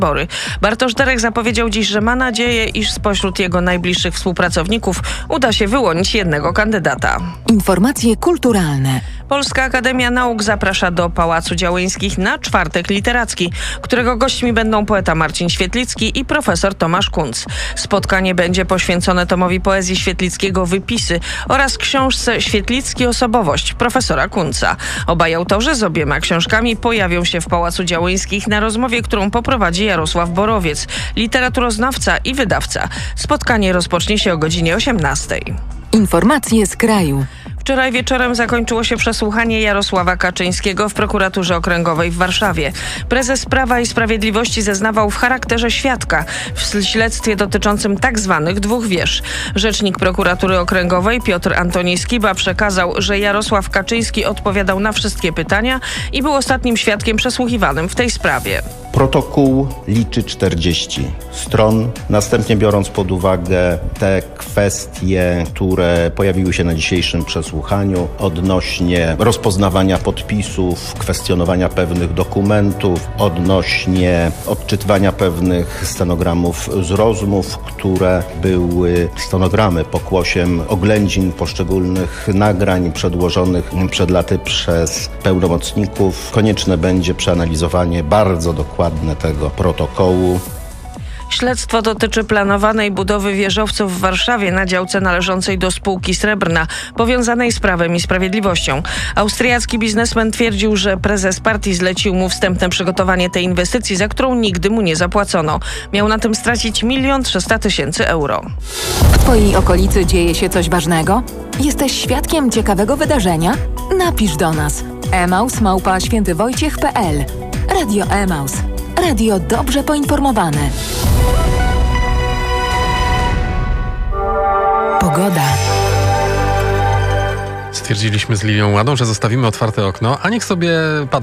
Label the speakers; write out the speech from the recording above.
Speaker 1: wybory. Bartosz Derek zapowiedział dziś, że ma nadzieję, iż spośród jego najbliższych współpracowników uda się wyłonić jednego kandydata.
Speaker 2: Informacje kulturalne.
Speaker 1: Polska Akademia Nauk zaprasza do Pałacu Działyńskich na czwartek literacki, którego gośćmi będą poeta Marcin Świetlicki i profesor Tomasz Kunc. Spotkanie będzie poświęcone tomowi poezji Świetlickiego Wypisy oraz książce Świetlicki Osobowość profesora Kunca. Obaj autorzy z obiema książkami pojawią się w Pałacu Działyńskich na rozmowie, którą poprowadzi Jarosław Borowiec, literaturoznawca i wydawca. Spotkanie rozpocznie się o godzinie 18:00.
Speaker 2: Informacje z kraju.
Speaker 1: Wczoraj wieczorem zakończyło się przesłuchanie Jarosława Kaczyńskiego w prokuraturze okręgowej w Warszawie. Prezes Prawa i Sprawiedliwości zeznawał w charakterze świadka w śledztwie dotyczącym tzw. dwóch wież. Rzecznik prokuratury okręgowej Piotr Antoni Skiba przekazał, że Jarosław Kaczyński odpowiadał na wszystkie pytania i był ostatnim świadkiem przesłuchiwanym w tej sprawie.
Speaker 3: Protokół liczy 40 stron. Następnie biorąc pod uwagę te kwestie, które pojawiły się na dzisiejszym przesłuchaniu odnośnie rozpoznawania podpisów, kwestionowania pewnych dokumentów, odnośnie odczytywania pewnych stenogramów z rozmów, które były stenogramy pokłosiem oględzin poszczególnych nagrań przedłożonych przed laty przez pełnomocników. Konieczne będzie przeanalizowanie bardzo dokładne tego protokołu.
Speaker 1: Śledztwo dotyczy planowanej budowy wieżowców w Warszawie na działce należącej do spółki Srebrna, powiązanej z Prawem i Sprawiedliwością. Austriacki biznesmen twierdził, że prezes partii zlecił mu wstępne przygotowanie tej inwestycji, za którą nigdy mu nie zapłacono. Miał na tym stracić 1 300 000 euro.
Speaker 2: W Twojej okolicy dzieje się coś ważnego? Jesteś świadkiem ciekawego wydarzenia? Napisz do nas. emaus@świętywojciech.pl. Radio Emaus. Radio dobrze poinformowane. Pogoda.
Speaker 4: Stwierdziliśmy z Lilią Ładą, że zostawimy otwarte okno, a niech sobie